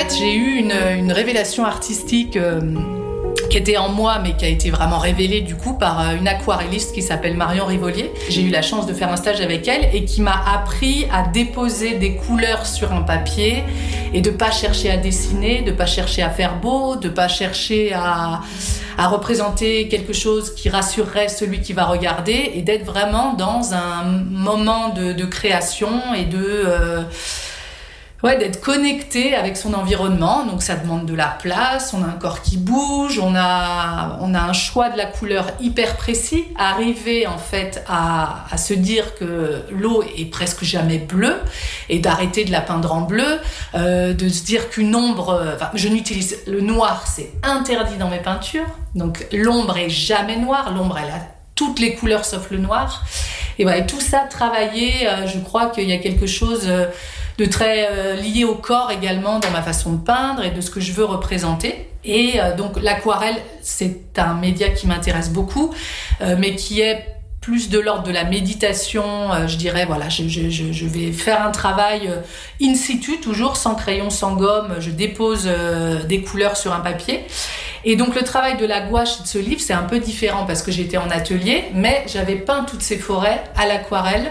fait, j'ai eu une révélation artistique qui était en moi, mais qui a été vraiment révélée du coup par une aquarelliste qui s'appelle Marion Rivolier. J'ai eu la chance de faire un stage avec elle et qui m'a appris à déposer des couleurs sur un papier et de pas chercher à dessiner, de pas chercher à faire beau, de pas chercher à représenter quelque chose qui rassurerait celui qui va regarder et d'être vraiment dans un moment de création et d'être connecté avec son environnement. Donc ça demande de la place, on a un corps qui bouge, on a un choix de la couleur hyper précis. Arriver en fait à se dire que l'eau est presque jamais bleue et d'arrêter de la peindre en bleu, de se dire qu'une ombre, je n'utilise le noir, c'est interdit dans mes peintures. Donc l'ombre est jamais noire, l'ombre elle a toutes les couleurs sauf le noir. Et voilà, tout ça travaillé, je crois qu'il y a quelque chose de très lié au corps également dans ma façon de peindre et de ce que je veux représenter. Et donc l'aquarelle, c'est un média qui m'intéresse beaucoup, mais qui est plus de l'ordre de la méditation. Je dirais, voilà, je vais faire un travail in situ, toujours sans crayon, sans gomme. Je dépose des couleurs sur un papier. Et donc le travail de la gouache de ce livre, c'est un peu différent parce que j'étais en atelier, mais j'avais peint toutes ces forêts à l'aquarelle,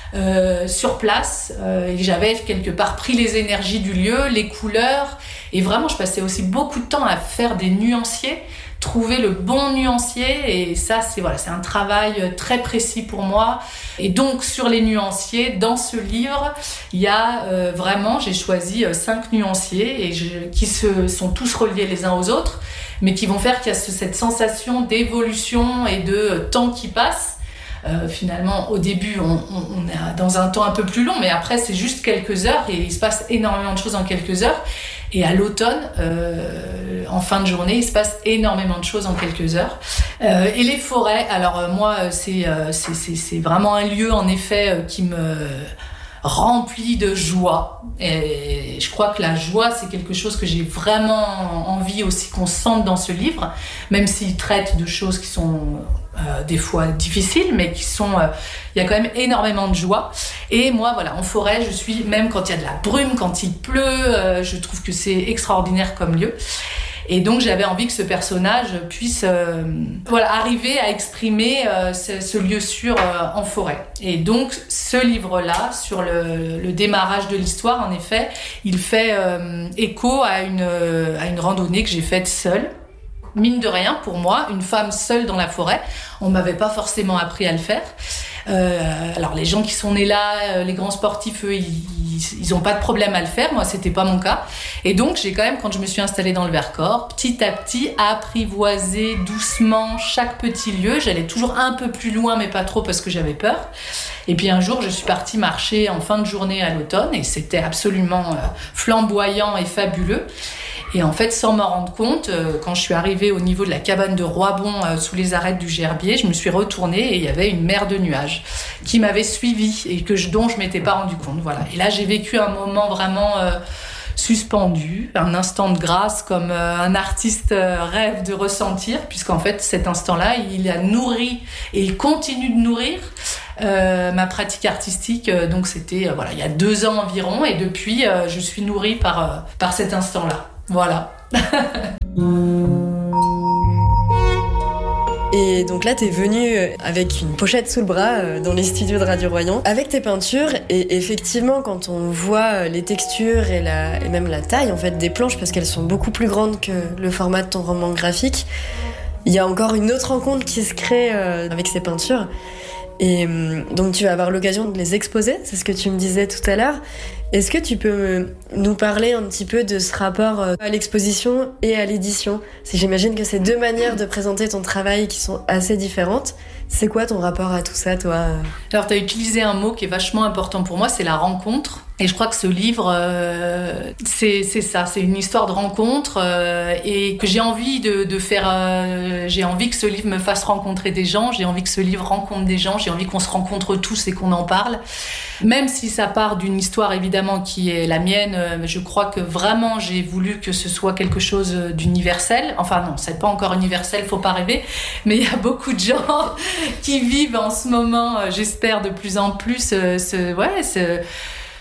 sur place, et j'avais quelque part pris les énergies du lieu, les couleurs, et vraiment je passais aussi beaucoup de temps à faire des nuanciers, trouver le bon nuancier, et ça c'est un travail très précis pour moi. Et donc sur les nuanciers, dans ce livre, il y a vraiment, j'ai choisi 5 nuanciers qui sont tous reliés les uns aux autres, mais qui vont faire qu'il y a cette sensation d'évolution et de temps qui passe. Finalement, au début, on est dans un temps un peu plus long, mais après, c'est juste quelques heures et il se passe énormément de choses en quelques heures. Et à l'automne, en fin de journée, il se passe énormément de choses en quelques heures. Et les forêts, alors moi, c'est vraiment un lieu, en effet, qui me rempli de joie. Et je crois que la joie, c'est quelque chose que j'ai vraiment envie aussi qu'on sente dans ce livre, même s'il traite de choses qui sont des fois difficiles, mais qui sont... il y a quand même énormément de joie. Et moi, voilà, en forêt, je suis, même quand il y a de la brume, quand il pleut, je trouve que c'est extraordinaire comme lieu. Et donc j'avais envie que ce personnage puisse arriver à exprimer ce lieu sûr en forêt. Et donc ce livre-là, sur le démarrage de l'histoire, en effet, il fait écho à une randonnée que j'ai faite seule. Mine de rien, pour moi, une femme seule dans la forêt, on m'avait pas forcément appris à le faire. Alors les gens qui sont nés là, les grands sportifs, eux, ils ont pas de problème à le faire. Moi, c'était pas mon cas. Et donc, j'ai quand même, quand je me suis installée dans le Vercors, petit à petit, apprivoisé doucement chaque petit lieu. J'allais toujours un peu plus loin, mais pas trop parce que j'avais peur. Et puis un jour, je suis partie marcher en fin de journée à l'automne et c'était absolument flamboyant et fabuleux. Et en fait, sans m'en rendre compte, quand je suis arrivée au niveau de la cabane de Roibon, sous les arêtes du Gerbier, je me suis retournée et il y avait une mer de nuages qui m'avait suivie et dont je m'étais pas rendu compte. Voilà. Et là, j'ai vécu un moment vraiment suspendu, un instant de grâce comme un artiste rêve de ressentir, puisqu'en fait, cet instant-là, il a nourri et il continue de nourrir ma pratique artistique. Donc c'était il y a 2 ans environ, et depuis, je suis nourrie par cet instant-là. Voilà. Et donc là, t'es venue avec une pochette sous le bras dans les studios de Radio Royan avec tes peintures. Et effectivement, quand on voit les textures et même la taille en fait des planches, parce qu'elles sont beaucoup plus grandes que le format de ton roman graphique, il y a encore une autre rencontre qui se crée avec ces peintures. Et donc tu vas avoir l'occasion de les exposer, c'est ce que tu me disais tout à l'heure. Est-ce que tu peux nous parler un petit peu de ce rapport à l'exposition et à l'édition ? J'imagine que c'est 2 manières de présenter ton travail qui sont assez différentes. C'est quoi ton rapport à tout ça, toi ? Alors, tu as utilisé un mot qui est vachement important pour moi, c'est la rencontre. Et je crois que ce livre, c'est ça, c'est une histoire de rencontre et que j'ai envie de faire. J'ai envie que ce livre me fasse rencontrer des gens, j'ai envie que ce livre rencontre des gens, j'ai envie qu'on se rencontre tous et qu'on en parle. Même si ça part d'une histoire évidemment qui est la mienne, je crois que vraiment j'ai voulu que ce soit quelque chose d'universel. Enfin non, c'est pas encore universel, faut pas rêver. Mais il y a beaucoup de gens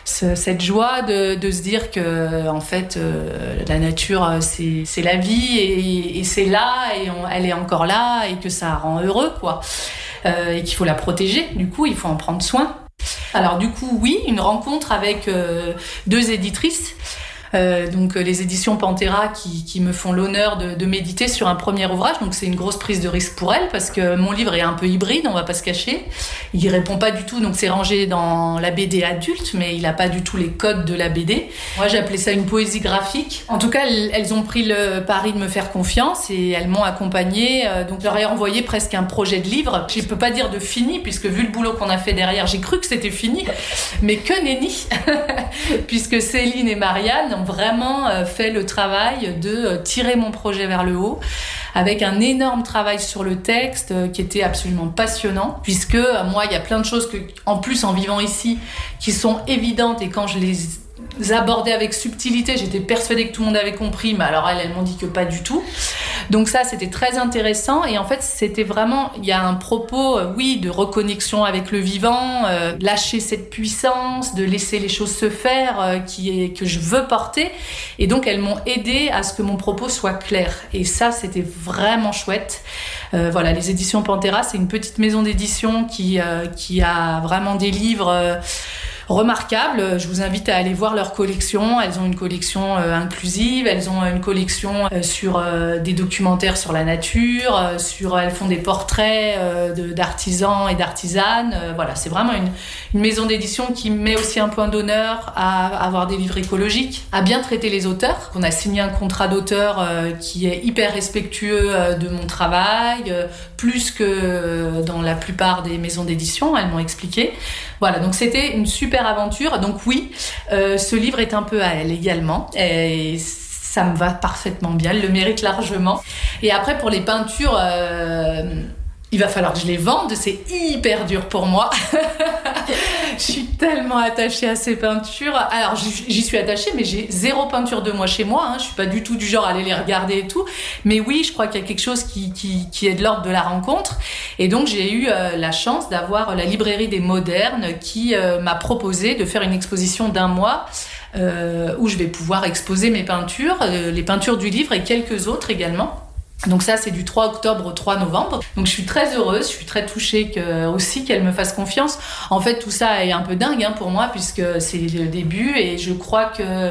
cette joie de se dire que en fait la nature c'est la vie et c'est là et elle est encore là et que ça rend heureux quoi et qu'il faut la protéger. Du coup, il faut en prendre soin. Alors du coup, oui, une rencontre avec 2 éditrices. Donc les éditions Pantera qui me font l'honneur de m'éditer sur un premier ouvrage. Donc c'est une grosse prise de risque pour elles parce que mon livre est un peu hybride, on va pas se cacher. Il répond pas du tout, donc c'est rangé dans la BD adulte, mais il a pas du tout les codes de la BD. Moi j'appelais ça une poésie graphique. En tout cas, elles ont pris le pari de me faire confiance et elles m'ont accompagnée. Donc je leur ai envoyé presque un projet de livre. Je peux pas dire de fini puisque vu le boulot qu'on a fait derrière, j'ai cru que c'était fini, mais que nenni, puisque Céline et Marianne ont vraiment fait le travail de tirer mon projet vers le haut avec un énorme travail sur le texte qui était absolument passionnant puisque moi il y a plein de choses que en plus en vivant ici qui sont évidentes et quand je les abordais avec subtilité, j'étais persuadée que tout le monde avait compris, mais alors elles m'ont dit que pas du tout. Donc ça, c'était très intéressant et en fait, c'était vraiment, il y a un propos, oui, de reconnexion avec le vivant, lâcher cette puissance, de laisser les choses se faire, que je veux porter. Et donc, elles m'ont aidée à ce que mon propos soit clair. Et ça, c'était vraiment chouette. Voilà, les éditions Pantera, c'est une petite maison d'édition qui a vraiment des livres remarquables. Je vous invite à aller voir leur collection. Elles ont une collection inclusive, elles ont une collection sur des documentaires sur la nature, elles font des portraits d'artisans et d'artisanes. Voilà, c'est vraiment une maison d'édition qui met aussi un point d'honneur à avoir des livres écologiques, à bien traiter les auteurs. On a signé un contrat d'auteur qui est hyper respectueux de mon travail, plus que dans la plupart des maisons d'édition, elles m'ont expliqué. Voilà, donc c'était une super aventure. Donc oui, ce livre est un peu à elle également. Et ça me va parfaitement bien, elle le mérite largement. Et après, pour les peintures, il va falloir que je les vende. C'est hyper dur pour moi. Je suis tellement attachée à ces peintures. Alors, j'y suis attachée, mais j'ai 0 peinture de moi chez moi. Je suis pas du tout du genre à aller les regarder et tout. Mais oui, je crois qu'il y a quelque chose qui est de l'ordre de la rencontre. Et donc, j'ai eu la chance d'avoir la librairie des Modernes qui m'a proposé de faire une exposition d'1 mois où je vais pouvoir exposer mes peintures, les peintures du livre et quelques autres également. Donc ça, c'est du 3 octobre au 3 novembre. Donc je suis très heureuse, je suis très touchée aussi qu'elle me fasse confiance. En fait, tout ça est un peu dingue pour moi puisque c'est le début et je crois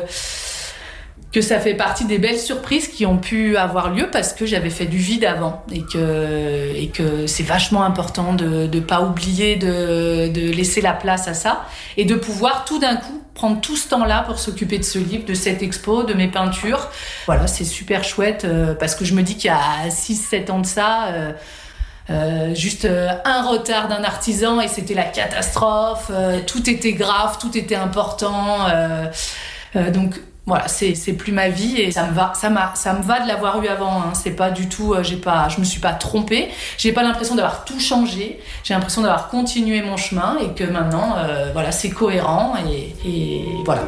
que ça fait partie des belles surprises qui ont pu avoir lieu parce que j'avais fait du vide avant et que c'est vachement important de pas oublier de laisser la place à ça et de pouvoir tout d'un coup prendre tout ce temps-là pour s'occuper de ce livre, de cette expo, de mes peintures. Voilà, c'est super chouette parce que je me dis qu'il y a 6-7 ans de ça, juste un retard d'un artisan et c'était la catastrophe, tout était grave, tout était important. Donc voilà, c'est plus ma vie et ça me va de l'avoir eu avant. C'est pas du tout, je me suis pas trompée. J'ai pas l'impression d'avoir tout changé. J'ai l'impression d'avoir continué mon chemin et que maintenant, voilà, c'est cohérent et voilà.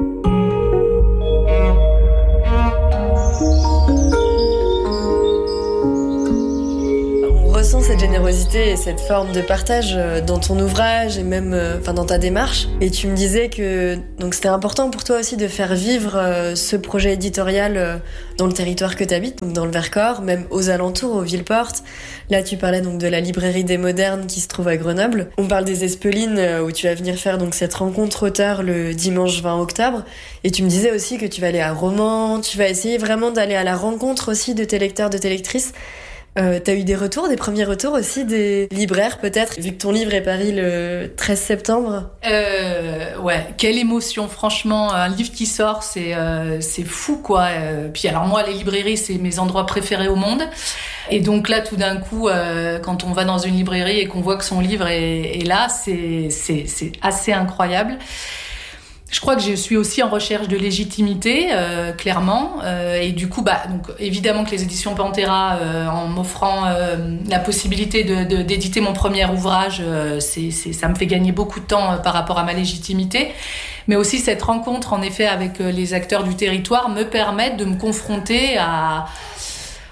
Ressens cette générosité et cette forme de partage dans ton ouvrage et même dans ta démarche. Et tu me disais que donc c'était important pour toi aussi de faire vivre ce projet éditorial dans le territoire que tu habites, donc dans le Vercors, même aux alentours, aux Villeportes. Là, tu parlais donc de la librairie des Modernes qui se trouve à Grenoble. On parle des Espelines où tu vas venir faire donc cette rencontre auteur le dimanche 20 octobre. Et tu me disais aussi que tu vas aller à Romans, tu vas essayer vraiment d'aller à la rencontre aussi de tes lecteurs, de tes lectrices. T'as eu des premiers retours aussi des libraires peut-être, vu que ton livre est paru le 13 septembre. Ouais, quelle émotion, franchement, un livre qui sort, c'est fou quoi. Puis alors moi, les librairies, c'est mes endroits préférés au monde. Et donc là, tout d'un coup, quand on va dans une librairie et qu'on voit que son livre est là, c'est assez incroyable. Je crois que je suis aussi en recherche de légitimité, clairement. Et du coup, donc, évidemment que les éditions Pantera, en m'offrant la possibilité d'éditer mon premier ouvrage, ça me fait gagner beaucoup de temps par rapport à ma légitimité. Mais aussi cette rencontre, en effet, avec les acteurs du territoire me permettent de me confronter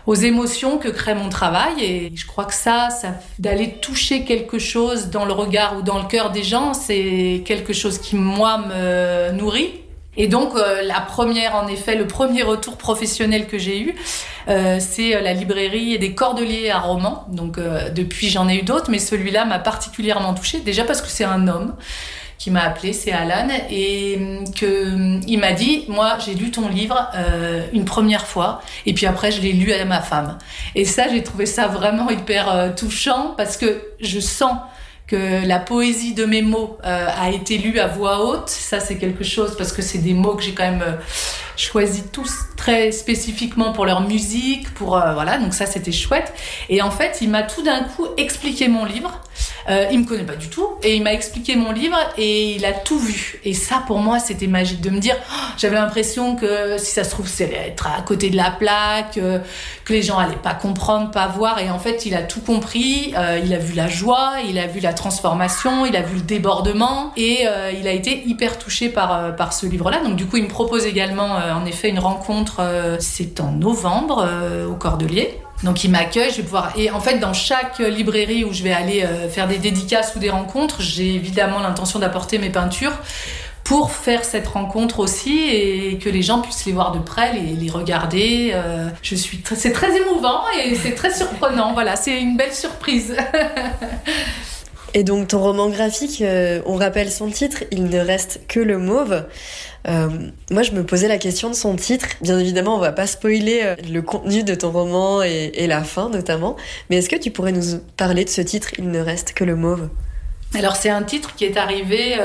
aux émotions que crée mon travail. Et je crois que ça d'aller toucher quelque chose dans le regard ou dans le cœur des gens, c'est quelque chose qui, moi, me nourrit. Et donc, le premier retour professionnel que j'ai eu, c'est la librairie des Cordeliers à Romans. Donc, depuis, j'en ai eu d'autres, mais celui-là m'a particulièrement touchée. Déjà parce que c'est un homme qui m'a appelé, c'est Alan, et il m'a dit, moi j'ai lu ton livre une première fois, et puis après je l'ai lu à ma femme. Et ça, j'ai trouvé ça vraiment hyper touchant, parce que je sens que la poésie de mes mots a été lue à voix haute. Ça, c'est quelque chose, parce que c'est des mots que j'ai quand même choisis tous très spécifiquement pour leur musique, voilà, donc ça c'était chouette. Et en fait, il m'a tout d'un coup expliqué mon livre. Il me connaît pas du tout, et il m'a expliqué mon livre et il a tout vu. Et ça, pour moi, c'était magique de me dire, j'avais l'impression que si ça se trouve, c'est être à côté de la plaque, que les gens allaient pas comprendre, pas voir. Et en fait, il a tout compris. Il a vu la joie, il a vu la transformation, il a vu le débordement, et il a été hyper touché par ce livre-là. Donc du coup, il me propose également, en effet, une rencontre. C'est en novembre au Cordelier. Donc il m'accueille, je vais pouvoir... Et en fait, dans chaque librairie où je vais aller faire des dédicaces ou des rencontres, j'ai évidemment l'intention d'apporter mes peintures pour faire cette rencontre aussi, et que les gens puissent les voir de près, les regarder. C'est très émouvant et c'est très surprenant. Voilà, c'est une belle surprise. Et donc ton roman graphique, on rappelle son titre, Il ne reste que le mauve. Moi, je me posais la question de son titre. Bien évidemment, on va pas spoiler le contenu de ton roman et la fin notamment. Mais est-ce que tu pourrais nous parler de ce titre, Il ne reste que le mauve ? Alors, c'est un titre qui est arrivé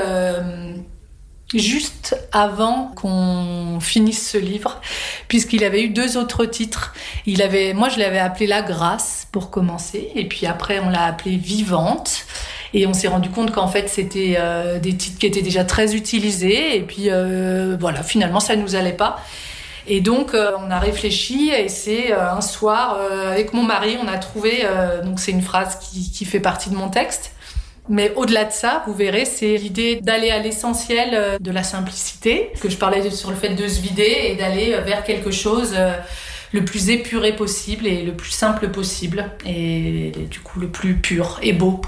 juste avant qu'on finisse ce livre, puisqu'il avait eu 2 autres titres. Moi, je l'avais appelé La Grâce pour commencer, et puis après, on l'a appelé Vivante. Et on s'est rendu compte qu'en fait, c'était des titres qui étaient déjà très utilisés. Et puis, voilà, finalement, ça ne nous allait pas. Et donc, on a réfléchi. Et c'est un soir, avec mon mari, on a trouvé... donc, c'est une phrase qui fait partie de mon texte. Mais au-delà de ça, vous verrez, c'est l'idée d'aller à l'essentiel de la simplicité. Que je parlais sur le fait de se vider et d'aller vers quelque chose... le plus épuré possible et le plus simple possible, et du coup le plus pur et beau.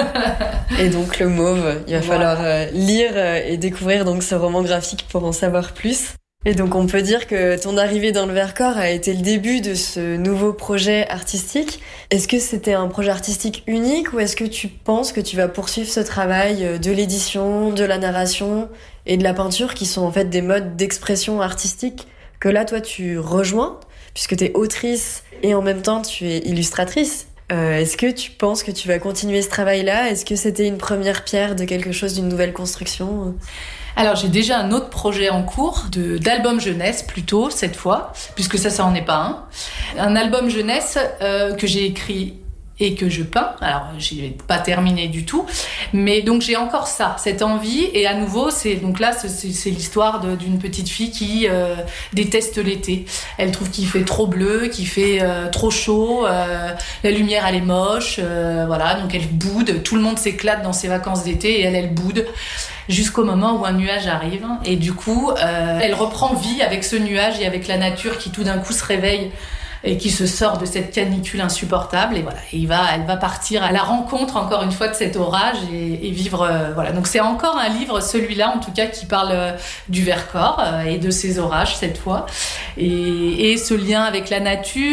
Et donc le mauve, il va falloir lire et découvrir donc ce roman graphique pour en savoir plus. Et donc on peut dire que ton arrivée dans le Vercors a été le début de ce nouveau projet artistique. Est-ce que c'était un projet artistique unique, ou est-ce que tu penses que tu vas poursuivre ce travail de l'édition, de la narration et de la peinture, qui sont en fait des modes d'expression artistique que là toi tu rejoins, puisque tu es autrice et en même temps tu es illustratrice. Est-ce que tu penses que tu vas continuer ce travail-là ? Est-ce que c'était une première pierre de quelque chose, d'une nouvelle construction ? Alors, j'ai déjà un autre projet en cours, d'album jeunesse plutôt, cette fois, puisque ça en est pas un. Un album jeunesse que j'ai écrit et que je peins. Alors, j'ai pas terminé du tout, mais donc j'ai encore cette envie. Et à nouveau, c'est l'histoire d'une petite fille qui déteste l'été. Elle trouve qu'il fait trop bleu, qu'il fait trop chaud, la lumière elle est moche, voilà. Donc elle boude. Tout le monde s'éclate dans ses vacances d'été et elle boude. Jusqu'au moment où un nuage arrive. Et du coup, elle reprend vie avec ce nuage et avec la nature qui tout d'un coup se réveille et qui se sort de cette canicule insupportable. Et voilà, elle va partir à la rencontre, encore une fois, de cet orage et vivre... voilà. Donc c'est encore un livre, celui-là en tout cas, qui parle du Vercors et de ces orages cette fois. Et ce lien avec la nature,